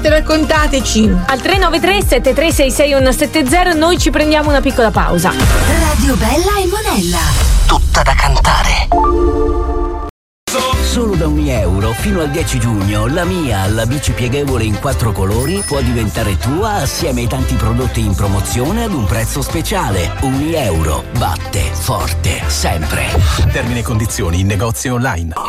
Raccontateci al 393 7366 170. Noi ci prendiamo una piccola pausa. Radio Bella e Monella, tutta da cantare. Solo da €1 fino al 10 giugno la Mia, la bici pieghevole in 4 colori, può diventare tua assieme ai tanti prodotti in promozione ad un prezzo speciale. €1 batte forte sempre. Termini e condizioni in negozio online.